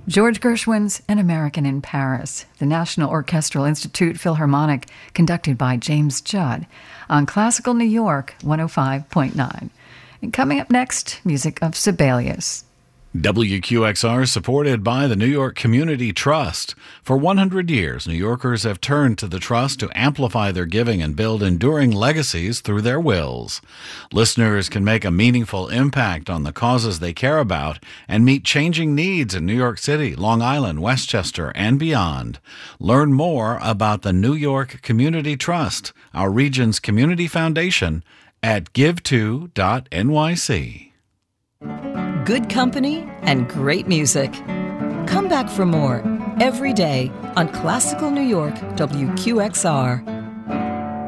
George Gershwin's An American in Paris, the National Orchestral Institute Philharmonic, conducted by James Judd, on Classical New York 105.9. And coming up next, music of Sibelius. WQXR is supported by the New York Community Trust. For 100 years, New Yorkers have turned to the Trust to amplify their giving and build enduring legacies through their wills. Listeners can make a meaningful impact on the causes they care about and meet changing needs in New York City, Long Island, Westchester, and beyond. Learn more about the New York Community Trust, our region's community foundation, at give2.nyc. Good company and great music. Come back for more every day on Classical New York WQXR.